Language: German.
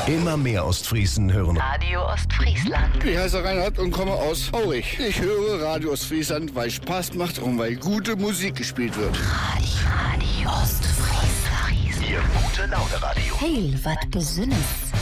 Immer mehr Ostfriesen hören Radio Ostfriesland. Ich heiße Reinhard und komme aus Aurich. Ich höre Radio Ostfriesland, weil es Spaß macht und weil gute Musik gespielt wird. Radio Ostfriesland. Ihr gute Laune Radio. Heil, wat Besonnenes.